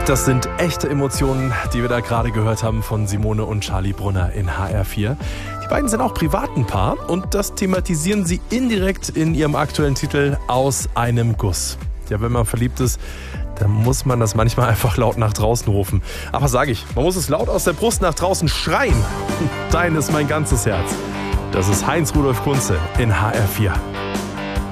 Das sind echte Emotionen, die wir da gerade gehört haben von Simone und Charlie Brunner in HR4. Die beiden sind auch privat ein Paar und das thematisieren sie indirekt in ihrem aktuellen Titel Aus einem Guss. Ja, wenn man verliebt ist, dann muss man das manchmal einfach laut nach draußen rufen. Aber sage ich, man muss es laut aus der Brust nach draußen schreien. Dein ist mein ganzes Herz. Das ist Heinz Rudolf Kunze in HR4.